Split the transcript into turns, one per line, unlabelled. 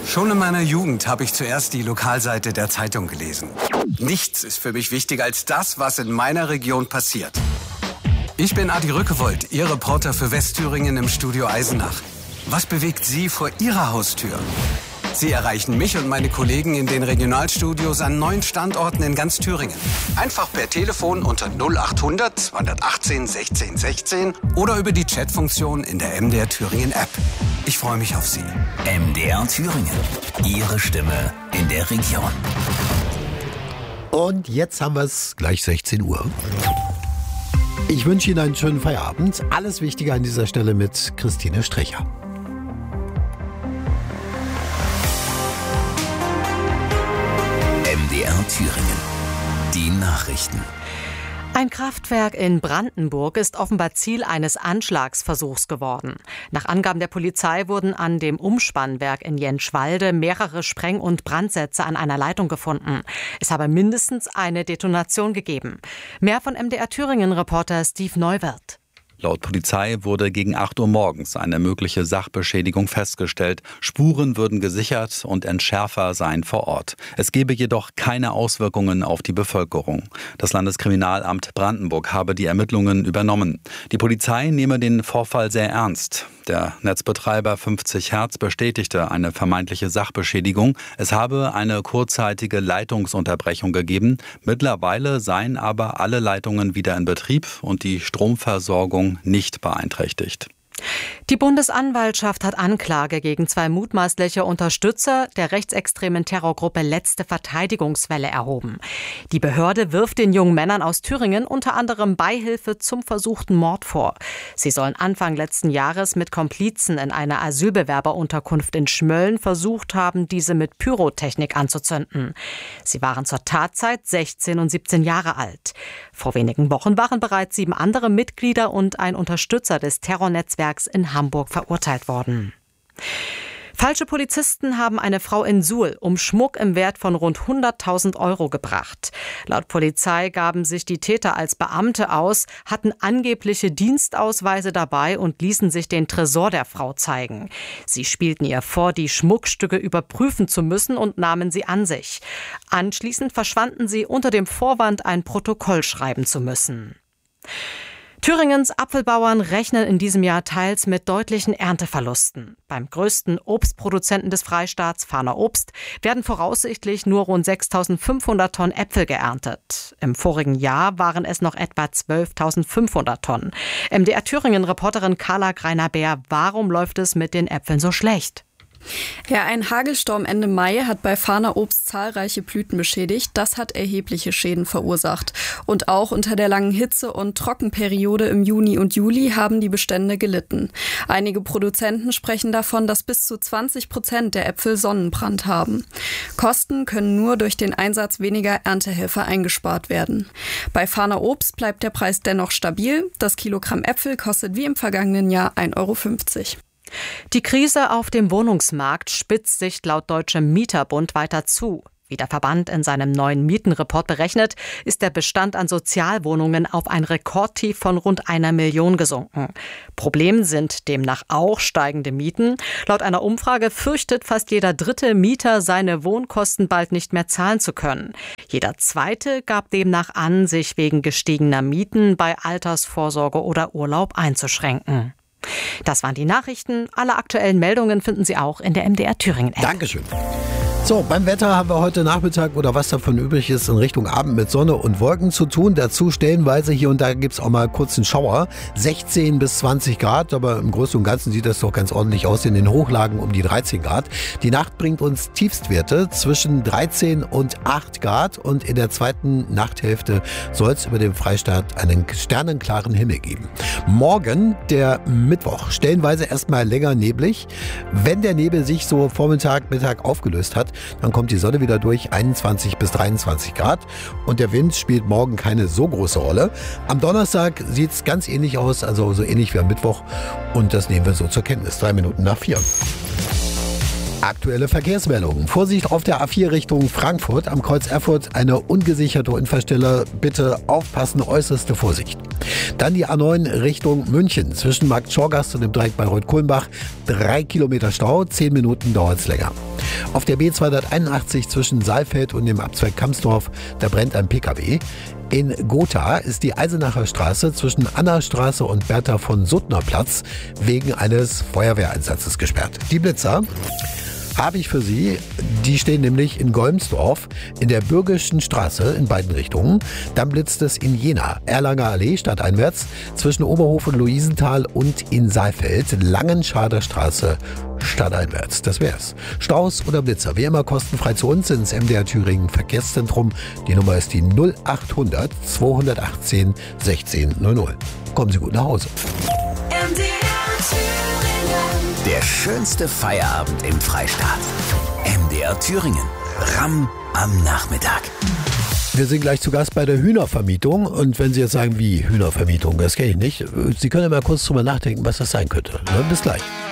Schon in meiner Jugend habe ich zuerst die Lokalseite der Zeitung gelesen. Nichts ist für mich wichtiger als das, was in meiner Region passiert. Ich bin Adi Rückewold, Ihr Reporter für Westthüringen im Studio Eisenach. Was bewegt Sie vor Ihrer Haustür? Sie erreichen mich und meine Kollegen in den Regionalstudios an 9 Standorten in ganz Thüringen. Einfach per Telefon unter 0800 218 16 16 oder über die Chatfunktion in der MDR Thüringen App. Ich freue mich auf Sie.
MDR Thüringen. Ihre Stimme in der Region.
Und jetzt haben wir es gleich 16 Uhr. Ich wünsche Ihnen einen schönen Feierabend. Alles Wichtige an dieser Stelle mit Christine Strecher.
MDR Thüringen. Die Nachrichten.
Ein Kraftwerk in Brandenburg ist offenbar Ziel eines Anschlagsversuchs geworden. Nach Angaben der Polizei wurden an dem Umspannwerk in Jenschwalde mehrere Spreng- und Brandsätze an einer Leitung gefunden. Es habe mindestens eine Detonation gegeben. Mehr von MDR Thüringen-Reporter Steve Neuwirth.
Laut Polizei wurde gegen 8 Uhr morgens eine mögliche Sachbeschädigung festgestellt. Spuren würden gesichert und Entschärfer seien vor Ort. Es gebe jedoch keine Auswirkungen auf die Bevölkerung. Das Landeskriminalamt Brandenburg habe die Ermittlungen übernommen. Die Polizei nehme den Vorfall sehr ernst. Der Netzbetreiber 50 Hertz bestätigte eine vermeintliche Sachbeschädigung. Es habe eine kurzzeitige Leitungsunterbrechung gegeben. Mittlerweile seien aber alle Leitungen wieder in Betrieb und die Stromversorgung nicht beeinträchtigt.
Die Bundesanwaltschaft hat Anklage gegen 2 mutmaßliche Unterstützer der rechtsextremen Terrorgruppe Letzte Verteidigungswelle erhoben. Die Behörde wirft den jungen Männern aus Thüringen unter anderem Beihilfe zum versuchten Mord vor. Sie sollen Anfang letzten Jahres mit Komplizen in einer Asylbewerberunterkunft in Schmölln versucht haben, diese mit Pyrotechnik anzuzünden. Sie waren zur Tatzeit 16 und 17 Jahre alt. Vor wenigen Wochen waren bereits 7 andere Mitglieder und ein Unterstützer des Terrornetzwerks in Hamburg verurteilt worden. Falsche Polizisten haben eine Frau in Suhl um Schmuck im Wert von rund 100.000 € gebracht. Laut Polizei gaben sich die Täter als Beamte aus, hatten angebliche Dienstausweise dabei und ließen sich den Tresor der Frau zeigen. Sie spielten ihr vor, die Schmuckstücke überprüfen zu müssen und nahmen sie an sich. Anschließend verschwanden sie unter dem Vorwand, ein Protokoll schreiben zu müssen. Thüringens Apfelbauern rechnen in diesem Jahr teils mit deutlichen Ernteverlusten. Beim größten Obstproduzenten des Freistaats, Fahner Obst, werden voraussichtlich nur rund 6.500 Tonnen Äpfel geerntet. Im vorigen Jahr waren es noch etwa 12.500 Tonnen. MDR Thüringen-Reporterin Carla Greiner-Beer, warum läuft es mit den Äpfeln so schlecht?
Ja, ein Hagelsturm Ende Mai hat bei Fahner Obst zahlreiche Blüten beschädigt. Das hat erhebliche Schäden verursacht. Und auch unter der langen Hitze- und Trockenperiode im Juni und Juli haben die Bestände gelitten. Einige Produzenten sprechen davon, dass bis zu 20% der Äpfel Sonnenbrand haben. Kosten können nur durch den Einsatz weniger Erntehelfer eingespart werden. Bei Fahner Obst bleibt der Preis dennoch stabil. Das Kilogramm Äpfel kostet wie im vergangenen Jahr 1,50 €.
Die Krise auf dem Wohnungsmarkt spitzt sich laut Deutschem Mieterbund weiter zu. Wie der Verband in seinem neuen Mietenreport berechnet, ist der Bestand an Sozialwohnungen auf ein Rekordtief von rund 1 Million gesunken. Problem sind demnach auch steigende Mieten. Laut einer Umfrage fürchtet fast jeder 3. Mieter, seine Wohnkosten bald nicht mehr zahlen zu können. Jeder 2. gab demnach an, sich wegen gestiegener Mieten bei Altersvorsorge oder Urlaub einzuschränken. Das waren die Nachrichten. Alle aktuellen Meldungen finden Sie auch in der MDR Thüringen-App.
Dankeschön. So, beim Wetter haben wir heute Nachmittag oder was davon übrig ist, in Richtung Abend mit Sonne und Wolken zu tun. Dazu stellenweise hier und da gibt es auch mal kurz einen Schauer. 16 bis 20 Grad, aber im Großen und Ganzen sieht das doch ganz ordentlich aus. In den Hochlagen um die 13 Grad. Die Nacht bringt uns Tiefstwerte zwischen 13 und 8 Grad und in der zweiten Nachthälfte soll es über dem Freistaat einen sternenklaren Himmel geben. Morgen, der Mittwoch, stellenweise erstmal länger neblig. Wenn der Nebel sich so Vormittag, Mittag aufgelöst hat, dann kommt die Sonne wieder durch, 21 bis 23 Grad und der Wind spielt morgen keine so große Rolle. Am Donnerstag sieht es ganz ähnlich aus, also so ähnlich wie am Mittwoch und das nehmen wir so zur Kenntnis, 3 Minuten nach 4. Aktuelle Verkehrsmeldungen. Vorsicht auf der A4 Richtung Frankfurt. Am Kreuz Erfurt eine ungesicherte Unfallstelle. Bitte aufpassen, äußerste Vorsicht. Dann die A9 Richtung München. Zwischen Markt Schorgast und dem Dreieck Bayreuth-Kulmbach 3 Kilometer Stau. 10 Minuten dauert es länger. Auf der B281 zwischen Saalfeld und dem Abzweig Kamsdorf, da brennt ein PKW. In Gotha ist die Eisenacher Straße zwischen Annastraße und Bertha von Suttner Platz wegen eines Feuerwehreinsatzes gesperrt. Die Blitzer habe ich für Sie. Die stehen nämlich in Golmsdorf in der Bürgischen Straße in beiden Richtungen. Dann blitzt es in Jena, Erlanger Allee stadteinwärts zwischen Oberhof und Luisenthal und in Saalfeld, Langenschader Straße stadteinwärts. Das wär's. Staus oder Blitzer, wie immer kostenfrei zu uns ins MDR Thüringen Verkehrszentrum. Die Nummer ist die 0800 218 1600. Kommen Sie gut nach Hause.
Der schönste Feierabend im Freistaat. MDR Thüringen. Ramm am Nachmittag.
Wir sind gleich zu Gast bei der Hühnervermietung. Und wenn Sie jetzt sagen, wie Hühnervermietung, das kenne ich nicht. Sie können ja mal kurz drüber nachdenken, was das sein könnte. Bis gleich.